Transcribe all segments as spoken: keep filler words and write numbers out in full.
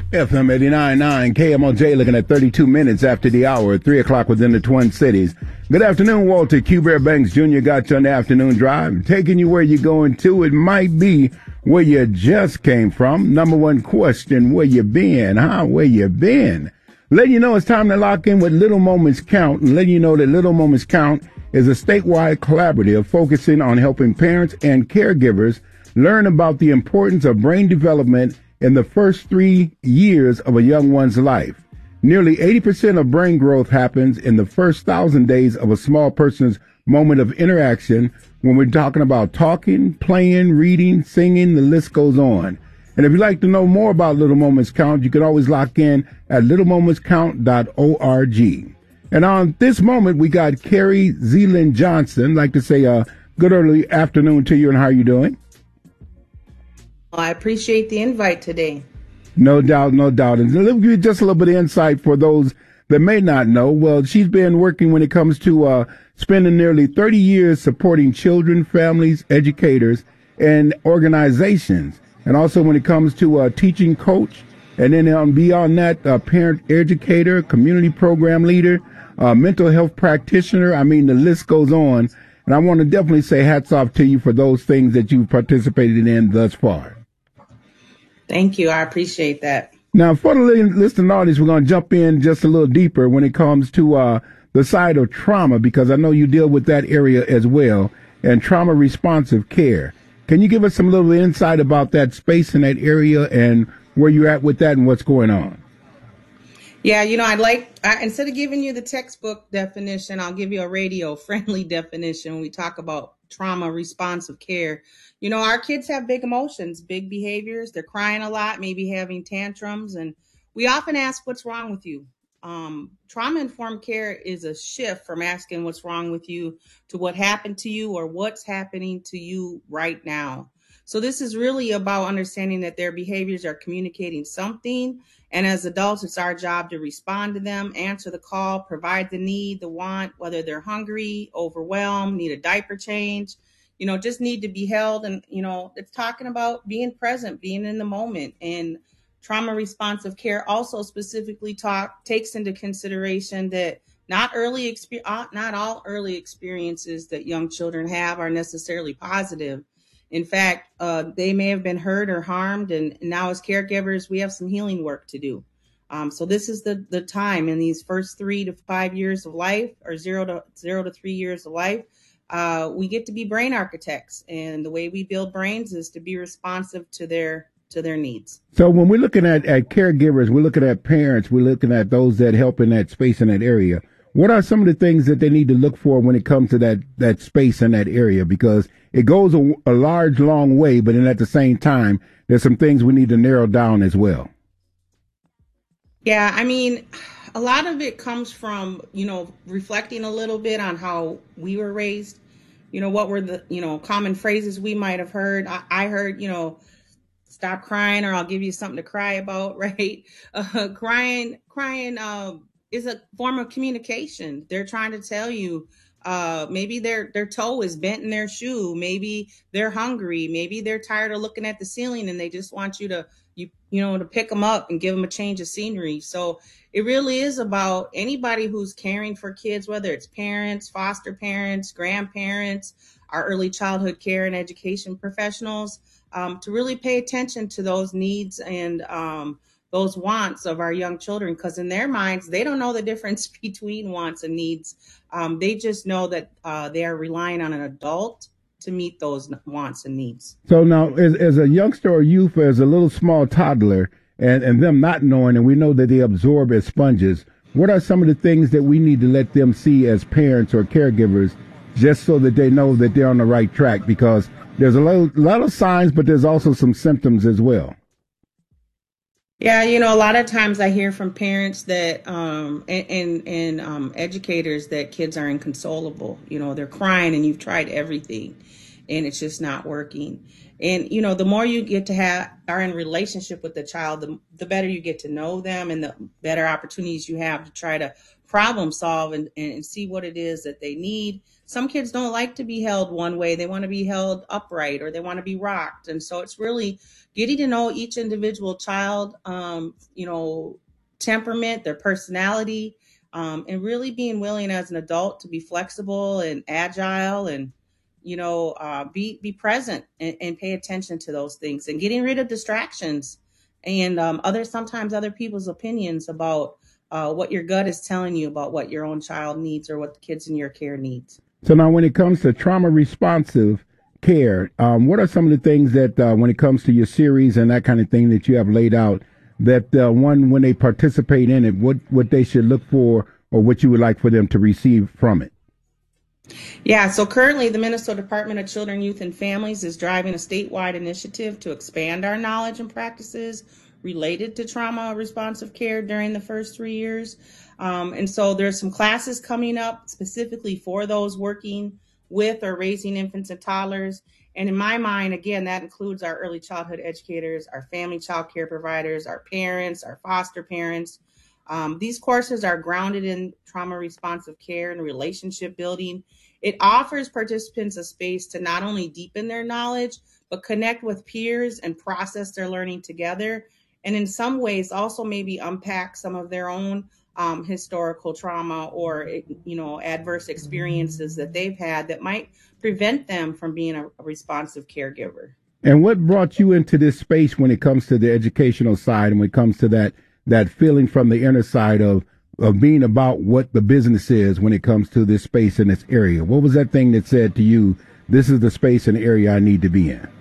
F M eighty-nine point nine K M O J, looking at thirty-two minutes after the hour, three o'clock within the Twin Cities. Good afternoon, Walter Q. Bear Banks Junior got you on the afternoon drive, taking you where you're going to. It might be where you just came from. Number one question, where you been, huh? Where you been? Letting you know it's time to lock in with Little Moments Count, and letting you know that Little Moments Count is a statewide collaborative focusing on helping parents and caregivers learn about the importance of brain development in the first three years of a young one's life. Nearly eighty percent of brain growth happens in the first thousand days of a small person's moment of interaction when we're talking about talking, playing, reading, singing, the list goes on. And if you'd like to know more about Little Moments Count, you can always lock in at little moments count dot org. And on this moment, we got Carrie Zealand Johnson. I'd like to say a good early afternoon to you, and how are you doing? Well, I appreciate the invite today. No doubt, no doubt. And let me give you just a little bit of insight for those that may not know. Well, she's been working when it comes to uh, spending nearly thirty years supporting children, families, educators, and organizations. And also when it comes to uh, teaching coach, and then um, beyond that, uh, parent educator, community program leader, uh, mental health practitioner. I mean, the list goes on. And I want to definitely say hats off to you for those things that you've participated in thus far. Thank you. I appreciate that. Now, for the listening audience, we're going to jump in just a little deeper when it comes to uh, the side of trauma, because I know you deal with that area as well, and trauma responsive care. Can you give us some little insight about that space in that area and where you're at with that and what's going on? Yeah, you know, I'd like, I, instead of giving you the textbook definition, I'll give you a radio-friendly definition when we talk about trauma responsive care. You know, our kids have big emotions, big behaviors. They're crying a lot, maybe having tantrums. And we often ask, what's wrong with you? Um, trauma-informed care is a shift from asking what's wrong with you to what happened to you or what's happening to you right now. So this is really about understanding that their behaviors are communicating something. And as adults, it's our job to respond to them, answer the call, provide the need, the want, whether they're hungry, overwhelmed, need a diaper change, you know, just need to be held. And, you know, it's talking about being present, being in the moment. And trauma responsive care also specifically talk takes into consideration that not early exper- not all early experiences that young children have are necessarily positive. In fact, uh, they may have been hurt or harmed, and now as caregivers, we have some healing work to do. Um, so this is the the time in these first three to five years of life, or zero to zero to three years of life, uh, we get to be brain architects, and the way we build brains is to be responsive to their to their needs. So when we're looking at, at caregivers, we're looking at parents, we're looking at those that help in that space in that area. What are some of the things that they need to look for when it comes to that, that space in that area? Because it goes a, a large, long way, but then at the same time, there's some things we need to narrow down as well. Yeah, I mean, a lot of it comes from, you know, reflecting a little bit on how we were raised. You know, what were the, you know, common phrases we might have heard. I, I heard, you know, stop crying or I'll give you something to cry about, right? Uh, crying, crying, um, is a form of communication. They're trying to tell you, uh, maybe their, their toe is bent in their shoe. Maybe they're hungry. Maybe they're tired of looking at the ceiling and they just want you to, you, you know, to pick them up and give them a change of scenery. So it really is about anybody who's caring for kids, whether it's parents, foster parents, grandparents, our early childhood care and education professionals, um, to really pay attention to those needs and, um, those wants of our young children, because in their minds, they don't know the difference between wants and needs. Um, they just know that uh, they are relying on an adult to meet those wants and needs. So now, as, as a youngster or youth, as a little small toddler, and, and them not knowing, and we know that they absorb as sponges, what are some of the things that we need to let them see as parents or caregivers, just so that they know that they're on the right track? Because there's a lot, a lot of signs, but there's also some symptoms as well. Yeah, you know, a lot of times I hear from parents that um, and and, and um, educators that kids are inconsolable. You know, they're crying and you've tried everything and it's just not working. And, you know, the more you get to have are in relationship with the child, the, the better you get to know them and the better opportunities you have to try to problem solve and, and see what it is that they need. Some kids don't like to be held one way. They want to be held upright or they want to be rocked. And so it's really getting to know each individual child, um, you know, temperament, their personality, um, and really being willing as an adult to be flexible and agile and, you know, uh, be be present and, and pay attention to those things and getting rid of distractions and um, other sometimes other people's opinions about uh, what your gut is telling you about what your own child needs or what the kids in your care needs. So now when it comes to trauma responsive care, um, what are some of the things that uh, when it comes to your series and that kind of thing that you have laid out that uh, one, when they participate in it, what, what they should look for or what you would like for them to receive from it? Yeah, so currently the Minnesota Department of Children, Youth, and Families is driving a statewide initiative to expand our knowledge and practices related to trauma responsive care during the first three years. Um, and so there's some classes coming up specifically for those working with or raising infants and toddlers. And in my mind, again, that includes our early childhood educators, our family child care providers, our parents, our foster parents. Um, these courses are grounded in trauma responsive care and relationship building. It offers participants a space to not only deepen their knowledge, but connect with peers and process their learning together. And in some ways also maybe unpack some of their own um, historical trauma or, you know, adverse experiences that they've had that might prevent them from being a, a responsive caregiver. And what brought you into this space when it comes to the educational side and when it comes to that that feeling from the inner side of of being about what the business is when it comes to this space in this area? What was that thing that said to you, this is the space and area I need to be in?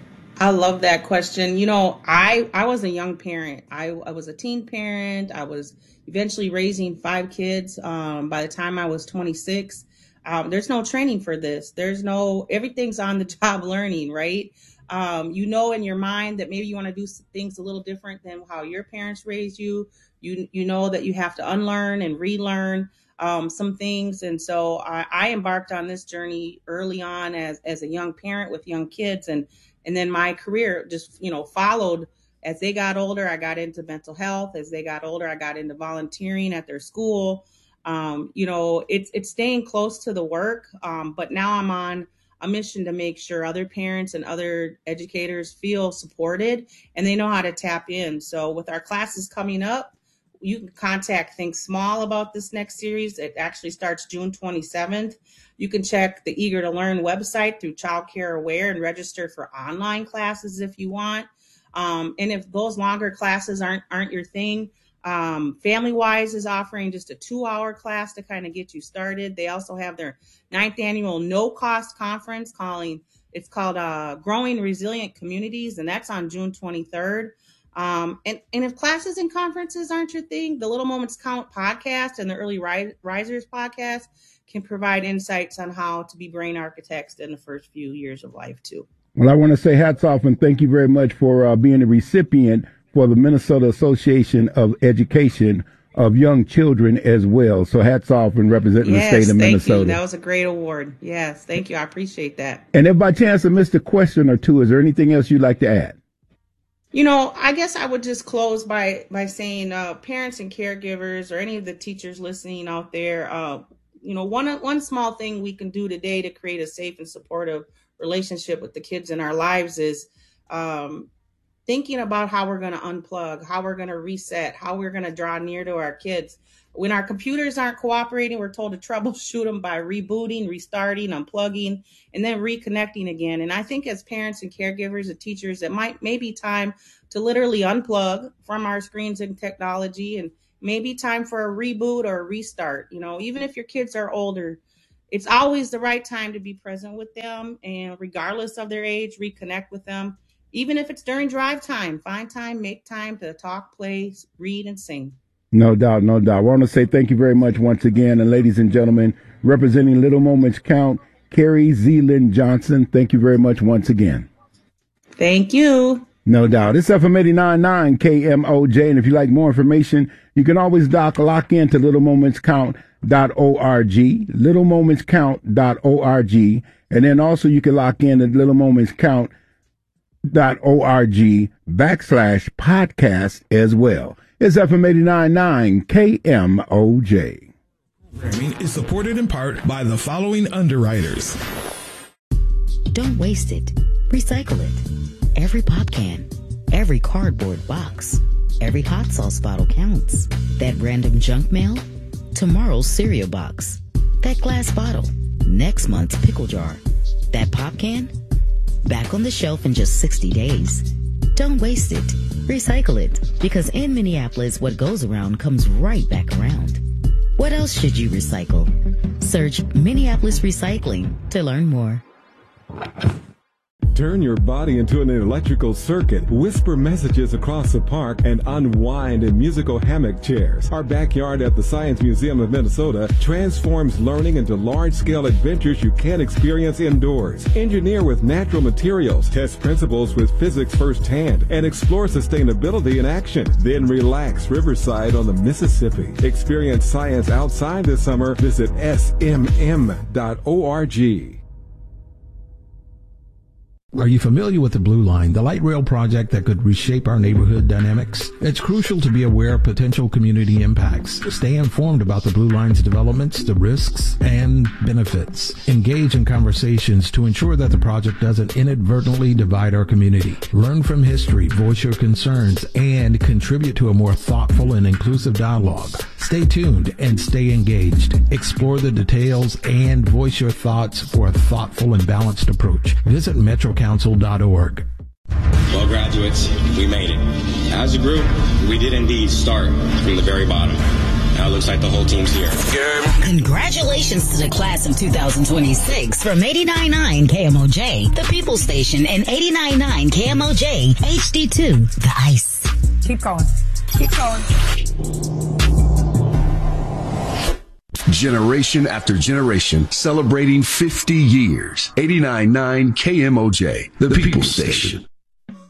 I love that question. You know, I, I was a young parent. I, I was a teen parent. I was eventually raising five kids. Um, by the time I was twenty-six, um, there's no training for this. There's no, everything's on the job learning, right? Um, you know, in your mind that maybe you want to do things a little different than how your parents raised you. You, you know that you have to unlearn and relearn um, some things. And so I, I embarked on this journey early on as, as a young parent with young kids. And, and then my career just, you know, followed as they got older. I got into mental health. As they got older, I got into volunteering at their school. Um, you know, it's, it's staying close to the work. Um, but now I'm on a mission to make sure other parents and other educators feel supported and they know how to tap in. So with our classes coming up, you can contact Think Small about this next series. It actually starts June twenty-seventh. You can check the Eager to Learn website through Child Care Aware and register for online classes if you want. Um, and if those longer classes aren't aren't your thing, um, FamilyWise is offering just a two-hour class to kind of get you started. They also have their ninth annual no-cost conference calling it's called uh, Growing Resilient Communities, and that's on June twenty-third. Um, and, and if classes and conferences aren't your thing, the Little Moments Count podcast and the Early Risers podcast can provide insights on how to be brain architects in the first few years of life, too. Well, I want to say hats off and thank you very much for uh, being a recipient for the Minnesota Association of Education of Young Children as well. So hats off and representing yes, the state of thank Minnesota. You. That was a great award. Yes, thank you. I appreciate that. And if by chance I missed a question or two, is there anything else you'd like to add? You know, I guess I would just close by by saying uh, parents and caregivers or any of the teachers listening out there, uh, you know, one one small thing we can do today to create a safe and supportive relationship with the kids in our lives is um, thinking about how we're going to unplug, how we're going to reset, how we're going to draw near to our kids. When our computers aren't cooperating, we're told to troubleshoot them by rebooting, restarting, unplugging, and then reconnecting again. And I think as parents and caregivers and teachers, it might may be time to literally unplug from our screens and technology, and maybe time for a reboot or a restart. You know, even if your kids are older, it's always the right time to be present with them, and regardless of their age, reconnect with them. Even if it's during drive time, find time, make time to talk, play, read, and sing. No doubt, no doubt. I want to say thank you very much once again. And ladies and gentlemen, representing Little Moments Count, Carrie Zealand Johnson, thank you very much once again. Thank you. No doubt. It's F M eighty-nine point nine K M O J. And if you'd like more information, you can always dock, lock into little moments count dot org, little moments count dot org. And then also you can lock in at Little Moments Count dot org backslash podcast as well. It's F M eighty-nine point nine K M O J. Programming is supported in part by the following underwriters. Don't waste it. Recycle it. Every pop can, every cardboard box, every hot sauce bottle counts. That random junk mail, tomorrow's cereal box. That glass bottle, next month's pickle jar. That pop can, back on the shelf in just sixty days. Don't waste it. Recycle it. Because in Minneapolis, what goes around comes right back around. What else should you recycle? Search Minneapolis Recycling to learn more. Turn your body into an electrical circuit, whisper messages across the park, and unwind in musical hammock chairs. Our backyard at the Science Museum of Minnesota transforms learning into large-scale adventures you can't experience indoors. Engineer with natural materials, test principles with physics firsthand, and explore sustainability in action. Then relax riverside on the Mississippi. Experience science outside this summer. Visit S M M dot org. Are you familiar with the Blue Line, the light rail project that could reshape our neighborhood dynamics? It's crucial to be aware of potential community impacts. Stay informed about the Blue Line's developments, the risks, and benefits. Engage in conversations to ensure that the project doesn't inadvertently divide our community. Learn from history, voice your concerns, and contribute to a more thoughtful and inclusive dialogue. Stay tuned and stay engaged. Explore the details and voice your thoughts for a thoughtful and balanced approach. Visit metro council dot org. Well, graduates, we made it. As a group, we did indeed start from the very bottom. Now it looks like the whole team's here. Congratulations to the class of two thousand twenty-six from eighty-nine point nine K M O J, the People Station, and eighty-nine point nine K M O J, H D two, The Ice. Keep going. Keep going. Generation after generation, celebrating fifty years. eighty-nine point nine K M O J, the, the People Station. Station.